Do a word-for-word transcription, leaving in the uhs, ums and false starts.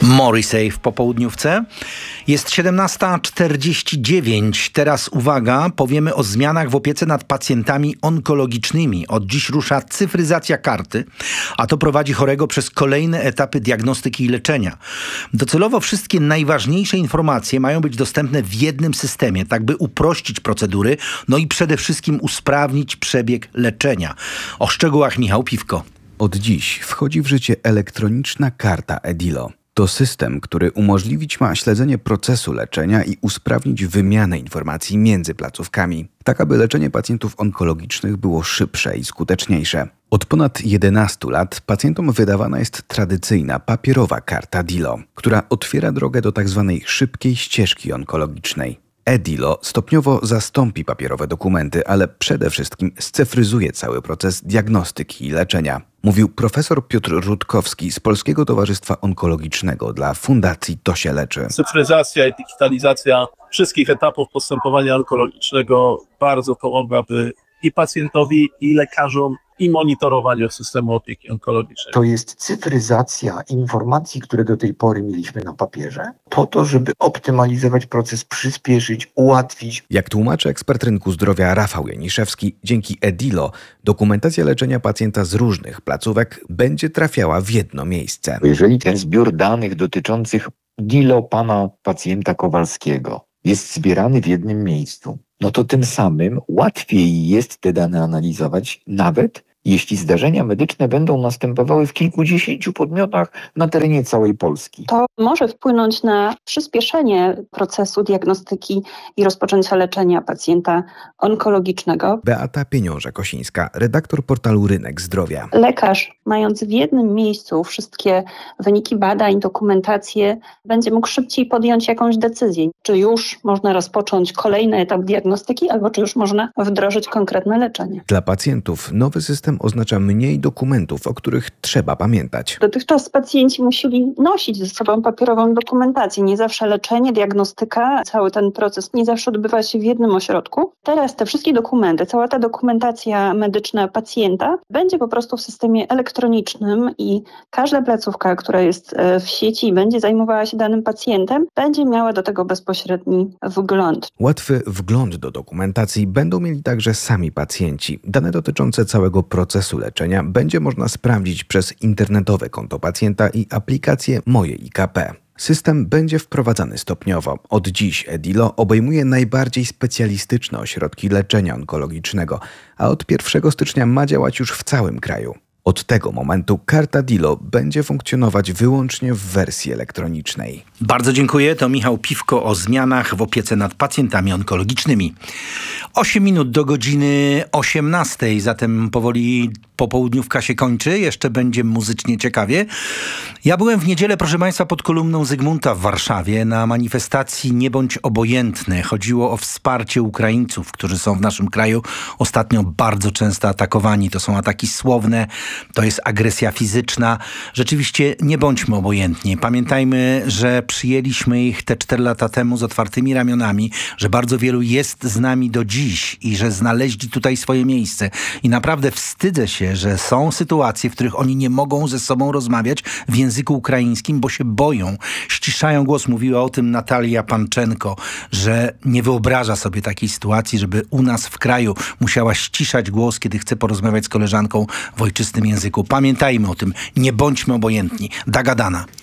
Morrissey w popołudniówce. Jest siedemnasta czterdzieści dziewięć. Teraz uwaga, powiemy o zmianach w opiece nad pacjentami onkologicznymi. Od dziś rusza cyfryzacja karty, a to prowadzi chorego przez kolejne etapy diagnostyki i leczenia. Docelowo wszystkie najważniejsze informacje mają być dostępne w jednym systemie, tak by uprościć procedury, no i przede wszystkim usprawnić przebieg leczenia. O szczegółach Michał Piwko. Od dziś wchodzi w życie elektroniczna karta Edilo. To system, który umożliwić ma śledzenie procesu leczenia i usprawnić wymianę informacji między placówkami, tak aby leczenie pacjentów onkologicznych było szybsze i skuteczniejsze. Od ponad jedenastu lat pacjentom wydawana jest tradycyjna papierowa karta Dilo, która otwiera drogę do tzw. szybkiej ścieżki onkologicznej. Edilo stopniowo zastąpi papierowe dokumenty, ale przede wszystkim scyfryzuje cały proces diagnostyki i leczenia. Mówił profesor Piotr Rutkowski z Polskiego Towarzystwa Onkologicznego dla Fundacji To się leczy. Cyfryzacja i digitalizacja wszystkich etapów postępowania onkologicznego bardzo pomogłaby i pacjentowi, i lekarzom, i monitorowaniu systemu opieki onkologicznej. To jest cyfryzacja informacji, które do tej pory mieliśmy na papierze, po to, żeby optymalizować proces, przyspieszyć, ułatwić. Jak tłumaczy ekspert rynku zdrowia Rafał Janiszewski, dzięki Edilo dokumentacja leczenia pacjenta z różnych placówek będzie trafiała w jedno miejsce. Jeżeli ten zbiór danych dotyczących Dilo pana pacjenta Kowalskiego jest zbierany w jednym miejscu, no to tym samym łatwiej jest te dane analizować, nawet jeśli zdarzenia medyczne będą następowały w kilkudziesięciu podmiotach na terenie całej Polski. To może wpłynąć na przyspieszenie procesu diagnostyki i rozpoczęcia leczenia pacjenta onkologicznego. Beata Pieniążek-Osińska, redaktor portalu Rynek Zdrowia. Lekarz, mając w jednym miejscu wszystkie wyniki badań, dokumentację, będzie mógł szybciej podjąć jakąś decyzję. Czy już można rozpocząć kolejny etap diagnostyki, albo czy już można wdrożyć konkretne leczenie. Dla pacjentów nowy system oznacza mniej dokumentów, o których trzeba pamiętać. Dotychczas pacjenci musieli nosić ze sobą papierową dokumentację. Nie zawsze leczenie, diagnostyka, cały ten proces nie zawsze odbywa się w jednym ośrodku. Teraz te wszystkie dokumenty, cała ta dokumentacja medyczna pacjenta będzie po prostu w systemie elektronicznym i każda placówka, która jest w sieci i będzie zajmowała się danym pacjentem, będzie miała do tego bezpośredni wgląd. Łatwy wgląd do dokumentacji będą mieli także sami pacjenci. Dane dotyczące całego procesu leczenia będzie można sprawdzić przez internetowe konto pacjenta i aplikację Moje I K P. System będzie wprowadzany stopniowo. Od dziś Edilo obejmuje najbardziej specjalistyczne ośrodki leczenia onkologicznego, a od pierwszego stycznia ma działać już w całym kraju. Od tego momentu karta Dilo będzie funkcjonować wyłącznie w wersji elektronicznej. Bardzo dziękuję. To Michał Piwko o zmianach w opiece nad pacjentami onkologicznymi. osiem minut do godziny osiemnastej, zatem powoli popołudniówka się kończy. Jeszcze będzie muzycznie ciekawie. Ja byłem w niedzielę, proszę Państwa, pod kolumną Zygmunta w Warszawie na manifestacji Nie bądź obojętny. Chodziło o wsparcie Ukraińców, którzy są w naszym kraju ostatnio bardzo często atakowani. To są ataki słowne, to jest agresja fizyczna. Rzeczywiście nie bądźmy obojętni. Pamiętajmy, że przyjęliśmy ich te cztery lata temu z otwartymi ramionami, że bardzo wielu jest z nami do dziś i że znaleźli tutaj swoje miejsce. I naprawdę wstydzę się, że są sytuacje, w których oni nie mogą ze sobą rozmawiać w języku ukraińskim, bo się boją. Ściszają głos. Mówiła o tym Natalia Panczenko, że nie wyobraża sobie takiej sytuacji, żeby u nas w kraju musiała ściszać głos, kiedy chce porozmawiać z koleżanką w ojczystym języku. Pamiętajmy o tym. Nie bądźmy obojętni. Dagadana.